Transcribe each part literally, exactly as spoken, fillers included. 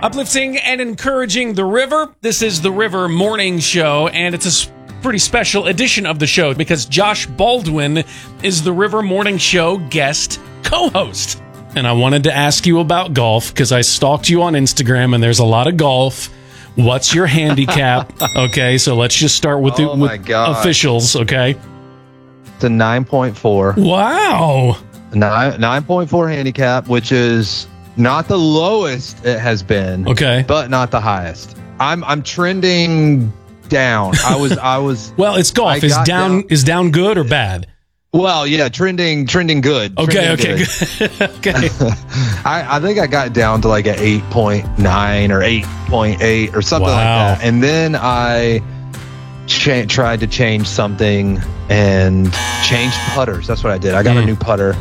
Uplifting and encouraging the river. This is the River Morning Show, and it's a s- pretty special edition of the show because Josh Baldwin is the River Morning Show guest co-host. And I wanted to ask you about golf because I stalked you on Instagram, and there's a lot of golf. What's your handicap? Okay, so let's just start with the Oh my with God. officials, okay? It's a nine point four. Wow. Nine, nine point four handicap, which is not the lowest it has been. Okay. But not the highest. I'm I'm trending down. I was I was Well, it's golf. I Is got down, down- is down good or bad? well, yeah, trending trending good. Okay, Trending okay, good. good. Okay. I, I think I got down to like an eight point nine or eight point eight or something Wow. like that. And then I cha- tried to change something and changed putters. That's what I did. I got Mm. a new putter.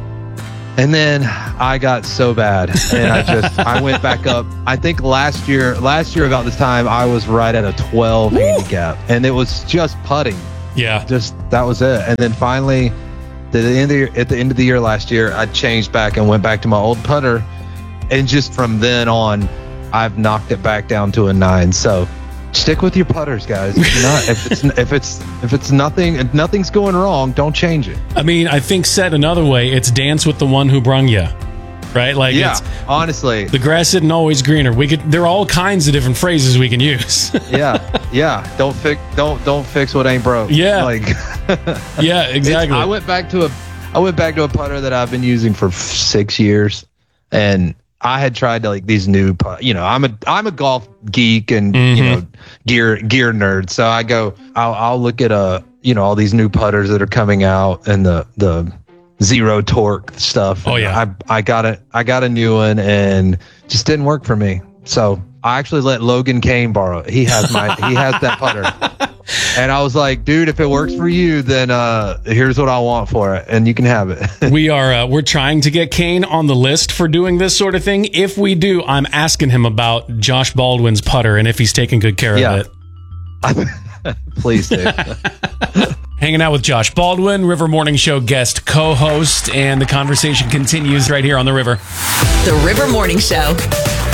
And then I got so bad, and I just I went back up. I think last year, last year about this time, I was right at a twelve handicap, and it was just putting. Yeah. Just that was it. And then finally, at the end of the year, at the end of the year last year, I changed back and went back to my old putter, and just from then on, I've knocked it back down to a nine. So stick with your putters, guys. If, you're not, if it's if it's if it's nothing, if nothing's going wrong, don't change it. I mean, I think said another way, it's dance with the one who brung you, right? Like, Yeah, it's, honestly. the grass isn't always greener. We could. There are all kinds of different phrases we can use. yeah, yeah. Don't fix don't don't fix what ain't broke. Yeah. like Yeah, it's- exactly. I went back to a I went back to a putter that I've been using for f- six years, and I had tried to like these new put. You know, I'm a I'm a golf geek and Mhm. you know gear gear nerd. So I go, I'll I'll look at uh you know all these new putters that are coming out and the the zero torque stuff. Oh, yeah. I I got it. I got a new one and just didn't work for me. So I actually let Logan Kane borrow it. He has my he has that putter. And I was like, dude, if it works for you, then uh, here's what I want for it, and you can have it. we are uh, we're trying to get Kane on the list for doing this sort of thing. If we do, I'm asking him about Josh Baldwin's putter and if he's taking good care Yeah. of it. Please do. Hanging out with Josh Baldwin, River Morning Show guest co-host, and the conversation continues right here on the River. The River Morning Show.